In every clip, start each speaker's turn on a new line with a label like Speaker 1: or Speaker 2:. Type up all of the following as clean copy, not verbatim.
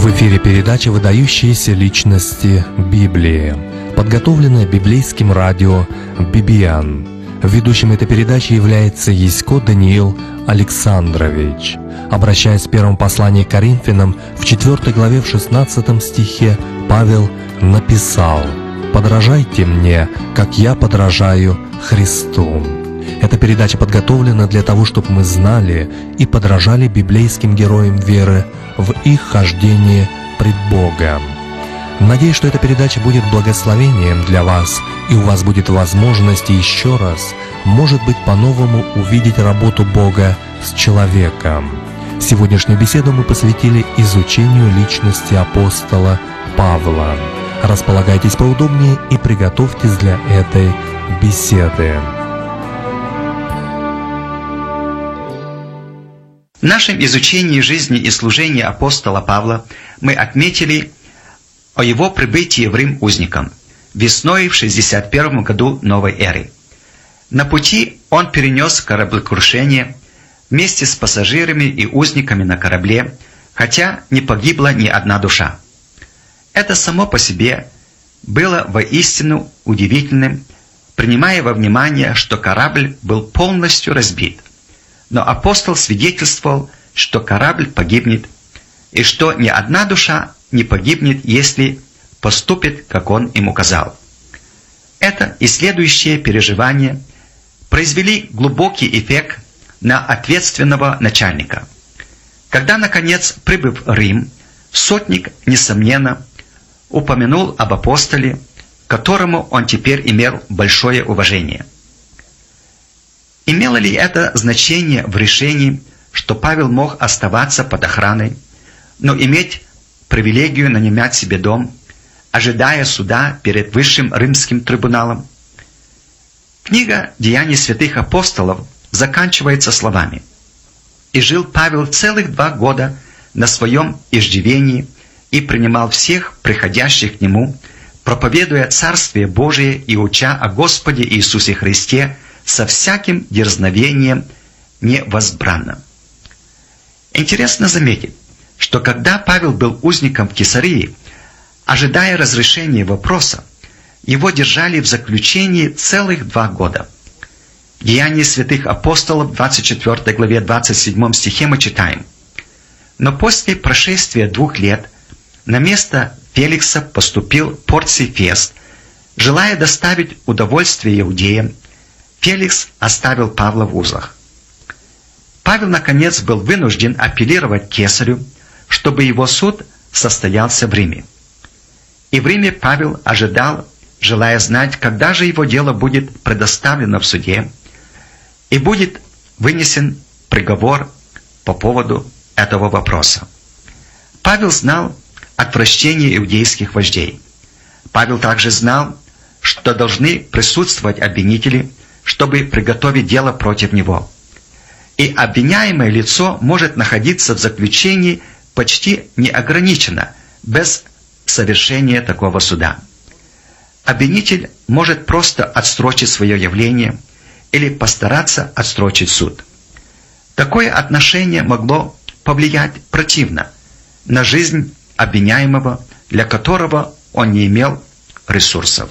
Speaker 1: В эфире передача «Выдающиеся личности Библии», подготовленная библейским радио «Бибиан». Ведущим этой передачи является Ясько Даниил Александрович. Обращаясь в первом послании к Коринфянам, в 4 главе, в 16 стихе, Павел написал: «Подражайте мне, как я подражаю Христу». Эта передача подготовлена для того, чтобы мы знали и подражали библейским героям веры в их хождении пред Богом. Надеюсь, что эта передача будет благословением для вас, и у вас будет возможность еще раз, может быть, по-новому увидеть работу Бога с человеком. Сегодняшнюю беседу мы посвятили изучению личности апостола Павла. Располагайтесь поудобнее и приготовьтесь для этой беседы.
Speaker 2: В нашем изучении жизни и служения апостола Павла мы отметили о его прибытии в Рим узником весной в 61 году новой эры. На пути он перенес кораблекрушение вместе с пассажирами и узниками на корабле, хотя не погибла ни одна душа. Это само по себе было воистину удивительным, принимая во внимание, что корабль был полностью разбит. Но апостол свидетельствовал, что корабль погибнет, и что ни одна душа не погибнет, если поступит, как он им указал. Это и следующие переживания произвели глубокий эффект на ответственного начальника. Когда, наконец, прибыв в Рим, сотник, несомненно, упомянул об апостоле, к которому он теперь имел большое уважение. Имело ли это значение в решении, что Павел мог оставаться под охраной, но иметь привилегию нанимать себе дом, ожидая суда перед высшим римским трибуналом? Книга «Деяний святых апостолов» заканчивается словами: «И жил Павел целых 2 года на своем иждивении и принимал всех приходящих к нему, проповедуя Царствие Божие и уча о Господе Иисусе Христе со всяким дерзновением невозбранным». Интересно заметить, что когда Павел был узником в Кесарии, ожидая разрешения вопроса, его держали в заключении целых 2 года. В Деянии святых апостолов, 24 главе, 27 стихе мы читаем: «Но после прошествия 2 лет на место Феликса поступил Порций Фест, желая доставить удовольствие иудеям. Феликс оставил Павла в узах». Павел, наконец, был вынужден апеллировать к Кесарю, чтобы его суд состоялся в Риме. И в Риме Павел ожидал, желая знать, когда же его дело будет предоставлено в суде, и будет вынесен приговор по поводу этого вопроса. Павел знал отвращение иудейских вождей. Павел также знал, что должны присутствовать обвинители, чтобы приготовить дело против него. И обвиняемое лицо может находиться в заключении почти неограниченно, без совершения такого суда. Обвинитель может просто отсрочить свое явление или постараться отсрочить суд. Такое отношение могло повлиять противно на жизнь обвиняемого, для которого он не имел ресурсов.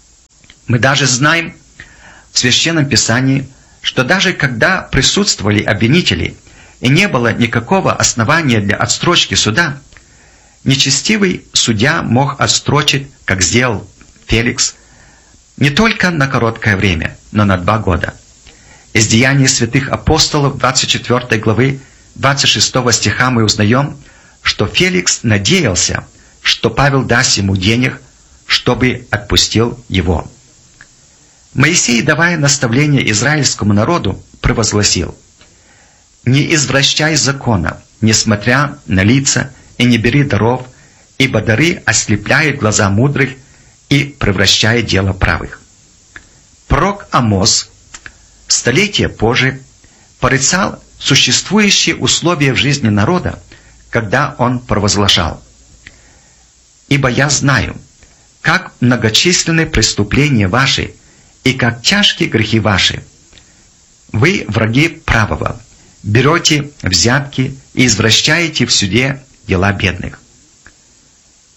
Speaker 2: Мы даже знаем в Священном Писании, что даже когда присутствовали обвинители и не было никакого основания для отстрочки суда, нечестивый судья мог отстрочить, как сделал Феликс, не только на короткое время, но на 2 года. Из Деяний святых апостолов 24 главы 26 стиха мы узнаем, что Феликс надеялся, что Павел даст ему денег, чтобы отпустил его. Моисей, давая наставление израильскому народу, провозгласил: «Не извращай закона, несмотря на лица, и не бери даров, ибо дары ослепляют глаза мудрых и превращают дело правых». Пророк Амос, столетия позже, порицал существующие условия в жизни народа, когда он провозглашал: «Ибо я знаю, как многочисленны преступления ваши, и как тяжкие грехи ваши. Вы враги правого, берете взятки и извращаете в суде дела бедных».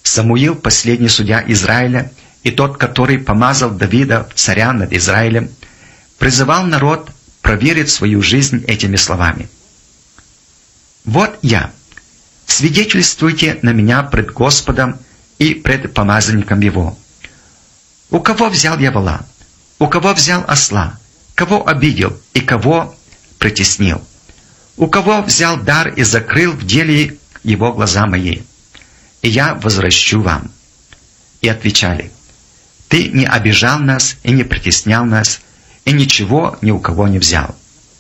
Speaker 2: Самуил, последний судья Израиля, и тот, который помазал Давида в царя над Израилем, призывал народ проверить свою жизнь этими словами. «Вот я, свидетельствуйте на меня пред Господом и пред помазанником Его. У кого взял я вола? У кого взял осла? Кого обидел и кого притеснил? У кого взял дар и закрыл в деле его глаза мои? И я возвращу вам». И отвечали: «Ты не обижал нас и не притеснял нас, и ничего ни у кого не взял».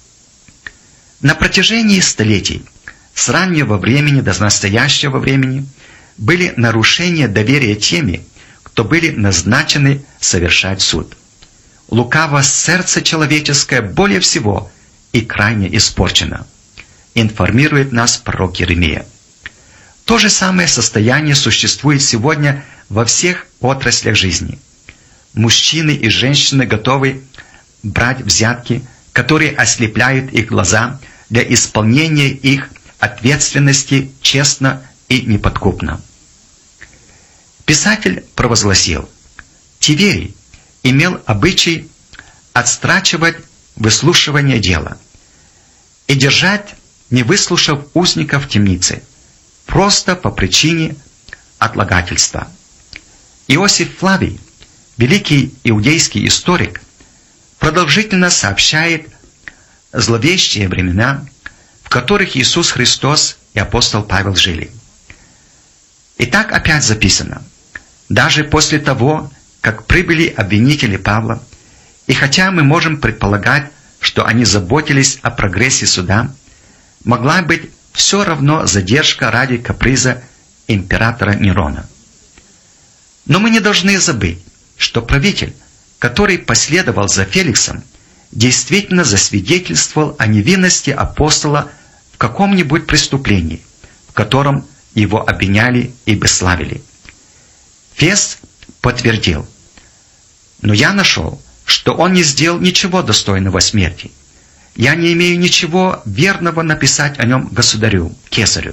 Speaker 2: На протяжении столетий, с раннего времени до настоящего времени, были нарушения доверия теми, кто были назначены совершать суд. Лукаво сердце человеческое более всего и крайне испорчено, информирует нас пророк Иеремия. То же самое состояние существует сегодня во всех отраслях жизни. Мужчины и женщины готовы брать взятки, которые ослепляют их глаза для исполнения их ответственности честно и неподкупно. Писатель провозгласил: Тиверий имел обычай отстрачивать выслушивание дела и держать, не выслушав узника в темнице, просто по причине отлагательства. Иосиф Флавий, великий иудейский историк, продолжительно сообщает зловещие времена, в которых Иисус Христос и апостол Павел жили. И так опять записано: даже после того, как прибыли обвинители Павла, и хотя мы можем предполагать, что они заботились о прогрессе суда, могла быть все равно задержка ради каприза императора Нерона. Но мы не должны забыть, что правитель, который последовал за Феликсом, действительно засвидетельствовал о невинности апостола в каком-нибудь преступлении, в котором его обвиняли и бесславили. Фест подтвердил: «Но я нашел, что он не сделал ничего достойного смерти. Я не имею ничего верного написать о нем государю, кесарю.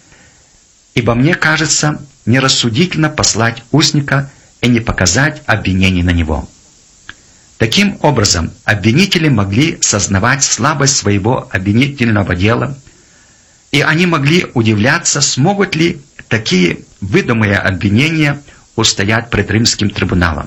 Speaker 2: Ибо мне кажется нерассудительно послать узника и не показать обвинений на него». Таким образом, обвинители могли сознавать слабость своего обвинительного дела, и они могли удивляться, смогут ли такие выдуманные обвинения устоять пред римским трибуналом.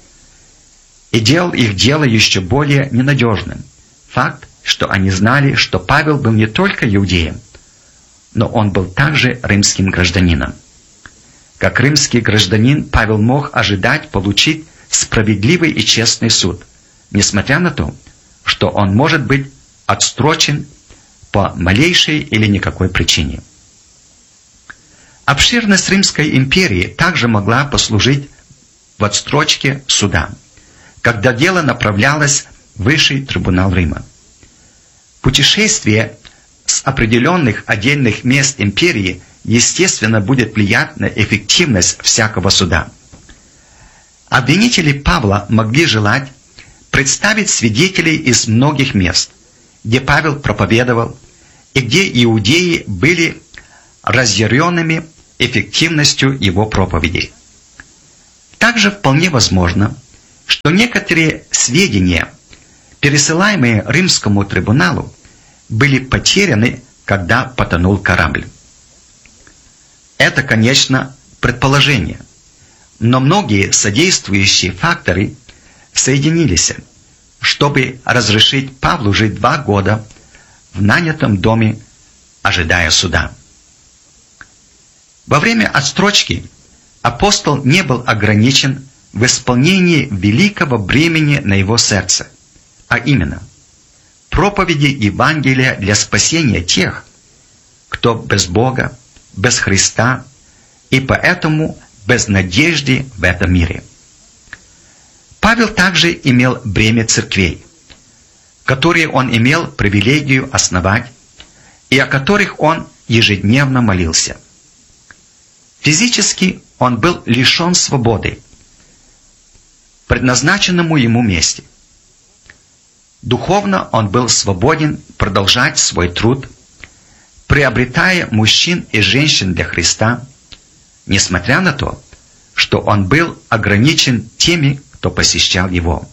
Speaker 2: И делал их дело еще более ненадежным факт, что они знали, что Павел был не только иудеем, но он был также римским гражданином. Как римский гражданин, Павел мог ожидать получить справедливый и честный суд, несмотря на то, что он может быть отстрочен по малейшей или никакой причине. Обширность Римской империи также могла послужить в отстрочке суда, когда дело направлялось в Высший трибунал Рима. Путешествие с определенных отдельных мест империи, естественно, будет влиять на эффективность всякого суда. Обвинители Павла могли желать представить свидетелей из многих мест, где Павел проповедовал и где иудеи были разъяренными эффективностью его проповедей. Также вполне возможно, что некоторые сведения, пересылаемые римскому трибуналу, были потеряны, когда потонул корабль. Это, конечно, предположение, но многие содействующие факторы соединились, чтобы разрешить Павлу жить 2 года в нанятом доме, ожидая суда. Во время отстрочки апостол не был ограничен в исполнении великого бремени на его сердце, а именно проповеди Евангелия для спасения тех, кто без Бога, без Христа и поэтому без надежды в этом мире. Павел также имел бремя церквей, которые он имел привилегию основать и о которых он ежедневно молился. Физически он был лишен свободы, предназначенному ему месте. Духовно он был свободен продолжать свой труд, приобретая мужчин и женщин для Христа, несмотря на то, что он был ограничен теми, кто посещал его.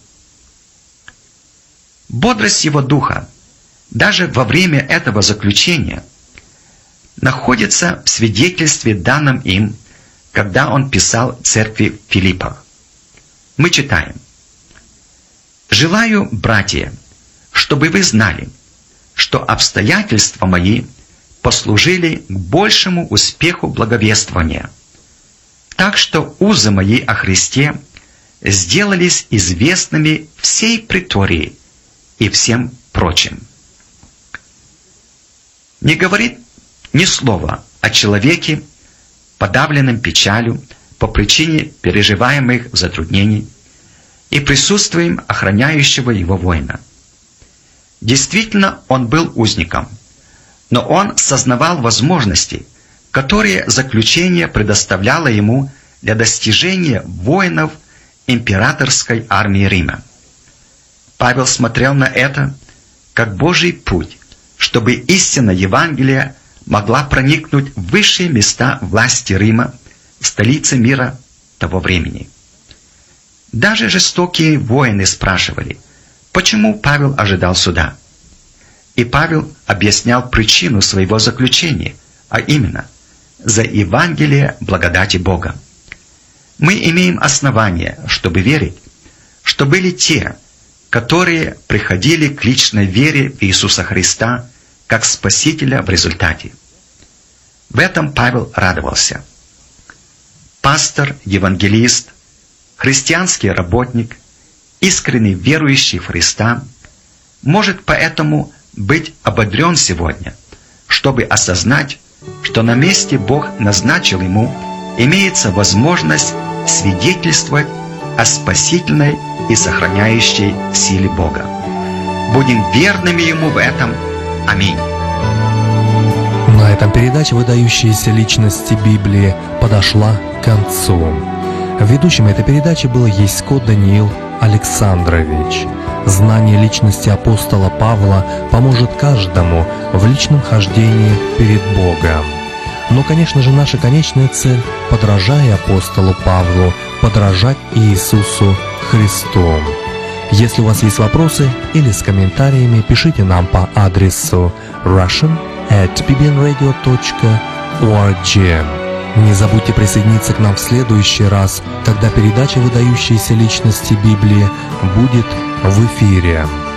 Speaker 2: Бодрость его духа даже во время этого заключения находится в свидетельстве, данном им, когда он писал церкви в Филиппах. Мы читаем: «Желаю, братья, чтобы вы знали, что обстоятельства мои послужили к большему успеху благовествования, так что узы мои о Христе сделались известными всей претории и всем прочим». Не говорит ни слова о человеке, подавленном печалью по причине переживаемых затруднений и присутствием охраняющего его воина. Действительно, он был узником, но он сознавал возможности, которые заключение предоставляло ему для достижения воинов императорской армии Рима. Павел смотрел на это как Божий путь, чтобы истина Евангелия могла проникнуть в высшие места власти Рима, столицы мира того времени. Даже жестокие воины спрашивали, почему Павел ожидал суда. И Павел объяснял причину своего заключения, а именно за Евангелие благодати Бога. Мы имеем основания, чтобы верить, что были те, которые приходили к личной вере в Иисуса Христа как Спасителя в результате. В этом Павел радовался. Пастор, евангелист, христианский работник, искренний верующий в Христа может поэтому быть ободрен сегодня, чтобы осознать, что на месте Бог назначил ему, имеется возможность свидетельствовать о спасительной и сохраняющей силе Бога. Будем верными Ему в этом. Аминь.
Speaker 1: На этом передача «Выдающиеся личности Библии» подошла к концу. Ведущим этой передачи был Ясько Даниил Александрович. Знание личности апостола Павла поможет каждому в личном хождении перед Богом. Но, конечно же, наша конечная цель, подражая апостолу Павлу, подражать Иисусу Христу. Если у вас есть вопросы или с комментариями, пишите нам по адресу russian@bbnradio.org. Не забудьте присоединиться к нам в следующий раз, когда передача «Выдающиеся личности Библии» будет в эфире.